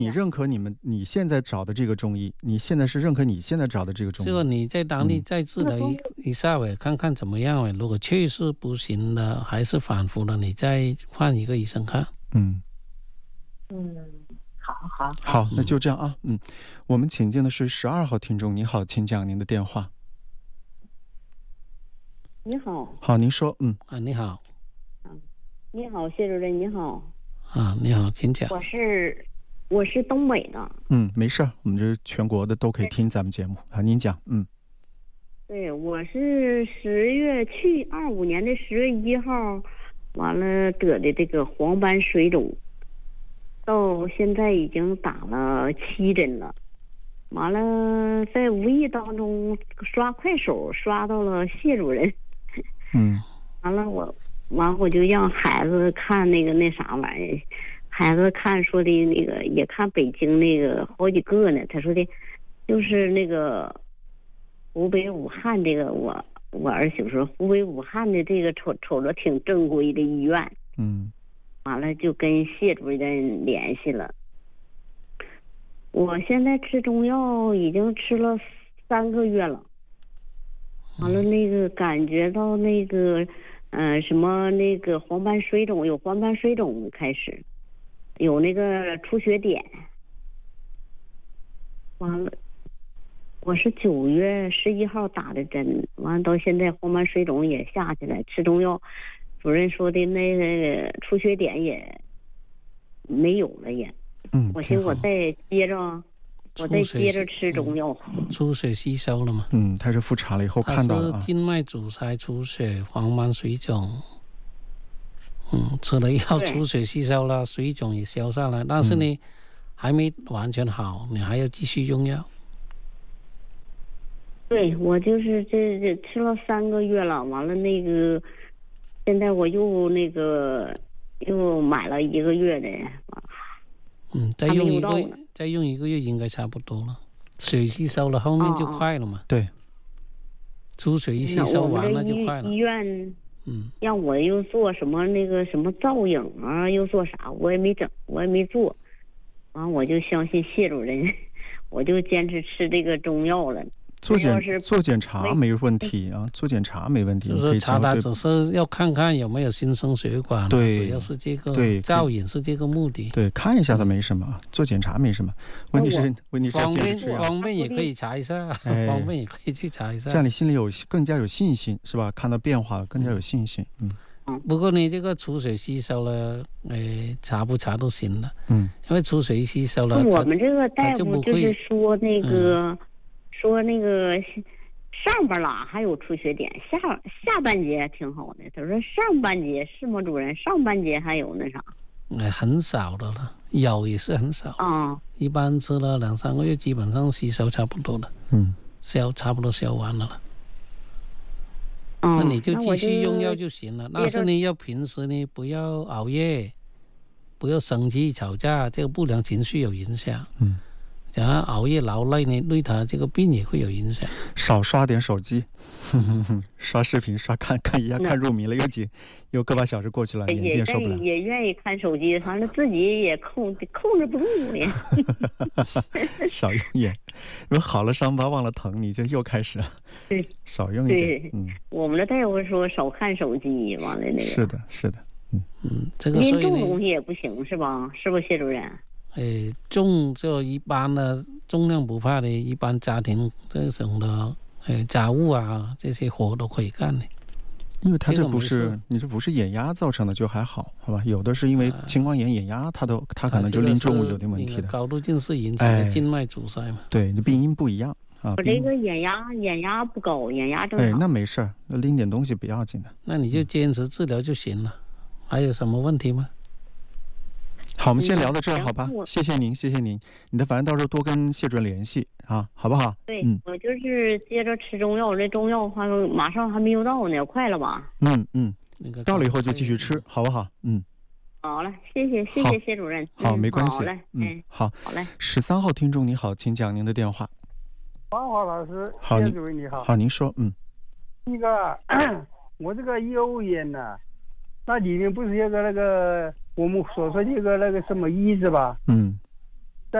你认可你现在找的这个中医，你现在是认可你现在找的这个中医？ 这个你在当地再治疗一下呗，看看怎么样呗。如果确实不行的，还是反复的，你再换一个医生看。 好，那就这样啊。我们请进的是12号听众，你好，请讲您的电话。 你好。 好，您说。 你好。 你好，谢主任，你好。 你好，请讲。 我是东北的。 没事，我们这全国的都可以听咱们节目啊。您讲。 对，我是25年的10月1号，完了得的这个黄斑水肿，到现在已经打了7针了。完了，在无意当中刷快手刷到了谢主任。完了我就让孩子看那啥玩意儿，孩子看说的那个也看北京那个好几个呢，他说的就是那个湖北武汉这个，我儿媳妇说湖北武汉的这个瞅着挺正规的医院。完了就跟谢主任联系了。我现在吃中药已经吃了3个月了。完了那个感觉到那个什么那个黄斑水肿，有黄斑水肿开始，有那个出血点。完了我是9月11号打的针，完了到现在黄斑水肿也下去了，吃中药主任说的那个出血点也没有了也。我寻思我再接着吃中药。 出血吸收了嘛？ 他是复查了以后看到了他是静脉阻塞出血，黄斑水肿。吃了药出血吸收了，水肿也消散了，但是呢还没完全好，你还要继续用药。 对，我就是这吃了3个月了，完了那个现在我又买了1个月的。 再用1个月应该差不多了，水吸收了后面就快了嘛。 对， 出水一吸收完了就快了。 医院让我又做什么那个什么造影啊，又做啥，我也没整，我也没做。完我就相信谢主任，我就坚持吃这个中药了。 做检查没问题啊，做检查没问题， 就是查他只是要看看有没有新生血管，只要是这个造影是这个目的。 对，看一下都没什么，做检查没什么。问题是方便也可以查一下，方便也可以去查一下， 这样你心里更加有信心，是吧？看到变化更加有信心。 不过你这个出水吸收了，查不查都行了。因为出水吸收了， 我们这个大夫就是说那个。说那个上边啦还有出血点，下半截挺好的。他说上半截是吗，主任？上半截还有那啥？ 很少的了，有也是很少。一般吃了2、3个月，基本上吸收差不多了。差不多消完了。那你就继续用药就行了。但是呢，要平时呢不要熬夜，不要生气吵架，这个不良情绪有影响。然后熬夜劳累呢，对他这个病也会有影响。 少刷点手机，刷视频，看一下，看入迷了，又个把小时过去了，眼睛也受不了。 也愿意看手机，反正自己也控制不住呢。 少用眼，如果好了伤疤忘了疼，你就又开始了。 对， 少用一点。 我们的大夫说少看手机，完了那个。 是的。 这个所以重东西也不行是吧？是不是谢主任？ 重就一般的重量不怕的，一般家庭这种的家务啊，这些活都可以干的。 因为他这不是你这不是眼压造成的，就还好，好吧？有的是因为青光眼眼压，他可能就拎重物有点问题的。 高度近视引起的静脉阻塞嘛。 对，病因不一样啊。 我这个眼压不高，眼压正常。 那没事，那拎点东西不要紧的。 那你就坚持治疗就行了。还有什么问题吗？ 好，我们先聊到这儿，好吧？谢谢您。你的反正到时候多跟谢主任联系啊，好不好？ 对，我就是接着吃中药，这中药还马上还没有到呢，快了吧？ 到了以后就继续吃，好不好？ 好了，谢谢谢主任。 好，没关系。 好嘞， 好嘞。 13号听众你好，请讲您的电话。 王华老师，谢主任你好。 好，您说。 那个我这个右眼呢，那里面不是有个那个我们所说的一个那个什么医子吧？